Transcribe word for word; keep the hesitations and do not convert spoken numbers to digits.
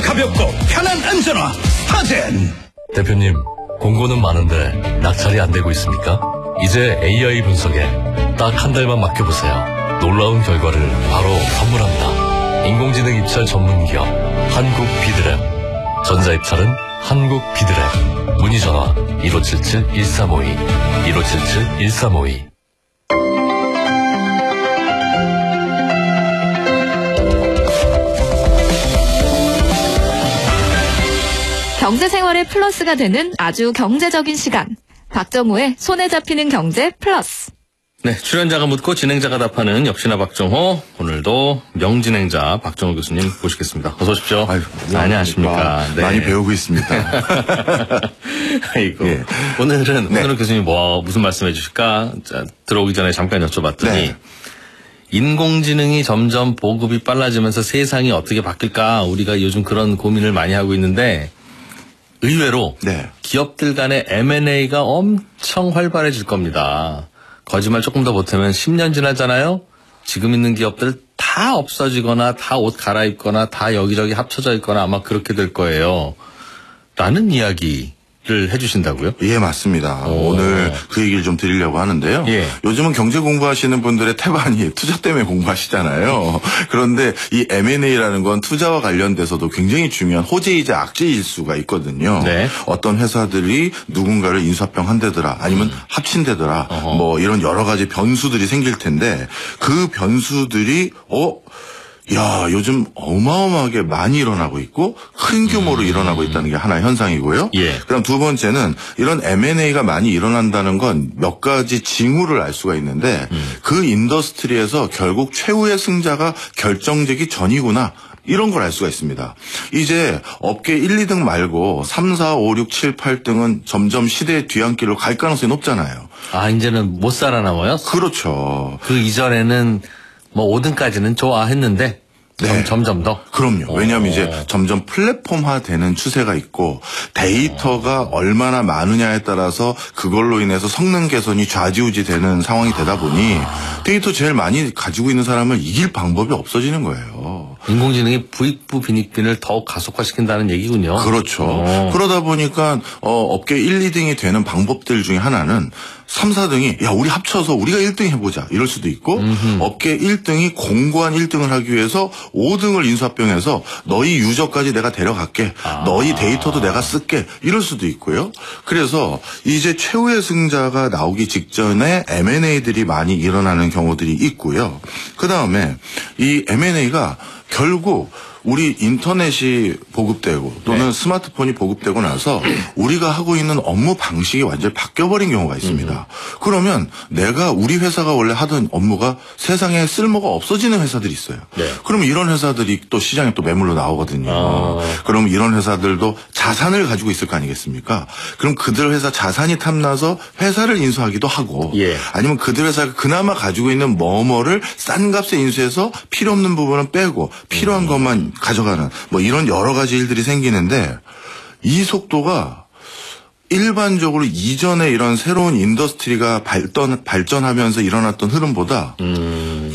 가볍고 편한 안전화 스타젠. 대표님, 공고는 많은데 낙찰이 안 되고 있습니까? 이제 에이아이 분석에 딱 한 달만 맡겨보세요. 놀라운 결과를 바로 선물합니다. 인공지능 입찰 전문기업 한국 비드랩. 전자입찰은 한국 비드랩. 문의전화 일오칠칠 일삼오이 일오칠칠 일삼오이. 경제생활의 플러스가 되는 아주 경제적인 시간. 박정호의 손에 잡히는 경제 플러스. 네, 출연자가 묻고 진행자가 답하는 역시나 박정호. 오늘도 명진행자 박정호 교수님 모시겠습니다. 어서 오십시오. 아유, 안녕하십니까. 네. 많이 배우고 있습니다. 아이고. 예. 오늘은, 네. 오늘은 교수님 뭐, 무슨 말씀해 주실까? 자, 들어오기 전에 잠깐 여쭤봤더니, 네. 인공지능이 점점 보급이 빨라지면서 세상이 어떻게 바뀔까? 우리가 요즘 그런 고민을 많이 하고 있는데, 의외로 네. 기업들 간의 엠 앤 에이가 엄청 활발해질 겁니다. 거짓말 조금 더 보태면 십 년 지나잖아요. 지금 있는 기업들 다 없어지거나 다 옷 갈아입거나 다 여기저기 합쳐져 있거나 아마 그렇게 될 거예요. 라는 이야기를 해주신다고요? 예, 맞습니다. 오. 오늘 그 얘기를 좀 드리려고 하는데요. 예. 요즘은 경제 공부하시는 분들의 태반이 투자 때문에 공부하시잖아요. 그런데 이 엠 앤 에이라는 건 투자와 관련돼서도 굉장히 중요한 호재이자 악재일 수가 있거든요. 네. 어떤 회사들이 누군가를 인수합병한다더라 아니면 음. 합친다더라 어허. 뭐 이런 여러 가지 변수들이 생길 텐데 그 변수들이 어 야, 요즘 어마어마하게 많이 일어나고 있고 큰 규모로 음. 일어나고 있다는 게 하나의 현상이고요. 예. 그럼 두 번째는 이런 엠 앤 에이가 많이 일어난다는 건 몇 가지 징후를 알 수가 있는데 음. 그 인더스트리에서 결국 최후의 승자가 결정되기 전이구나. 이런 걸 알 수가 있습니다. 이제 업계 일, 이 등 말고 삼, 사, 오, 육, 칠, 팔 등은 점점 시대의 뒤안길로 갈 가능성이 높잖아요. 아, 이제는 못 살아남아요? 그렇죠. 그 이전에는 뭐 오 등까지는 좋아했는데 네. 점점 더. 그럼요. 왜냐하면 오. 이제 점점 플랫폼화되는 추세가 있고 데이터가 오. 얼마나 많으냐에 따라서 그걸로 인해서 성능 개선이 좌지우지되는 상황이 되다 보니 데이터 제일 많이 가지고 있는 사람을 이길 방법이 없어지는 거예요. 인공지능이 부익부 빈익빈을 더욱 가속화시킨다는 얘기군요. 그렇죠. 오. 그러다 보니까 어, 업계 일, 이 등이 되는 방법들 중에 하나는 삼, 사 등이 야 우리 합쳐서 우리가 일 등 해보자 이럴 수도 있고 음흠. 업계 일 등이 공고한 일 등을 하기 위해서 오 등을 인수합병해서 너희 유저까지 내가 데려갈게. 아. 너희 데이터도 내가 쓸게. 이럴 수도 있고요. 그래서 이제 최후의 승자가 나오기 직전에 엠 앤 에이들이 많이 일어나는 경우들이 있고요. 그다음에 이 엠 앤 에이가 결국 우리 인터넷이 보급되고 또는 네. 스마트폰이 보급되고 나서 우리가 하고 있는 업무 방식이 완전히 바뀌어버린 경우가 있습니다. 음. 그러면 내가 우리 회사가 원래 하던 업무가 세상에 쓸모가 없어지는 회사들이 있어요. 네. 그러면 이런 회사들이 또 시장에 또 매물로 나오거든요. 아. 그럼 이런 회사들도 자산을 가지고 있을 거 아니겠습니까? 그럼 그들 회사 자산이 탐나서 회사를 인수하기도 하고 예. 아니면 그들 회사가 그나마 가지고 있는 뭐뭐를 싼 값에 인수해서 필요 없는 부분은 빼고 필요한 음. 것만 가져가는 뭐 이런 여러 가지 일들이 생기는데 이 속도가 일반적으로 이전에 이런 새로운 인더스트리가 발전, 발전하면서 일어났던 흐름보다 음.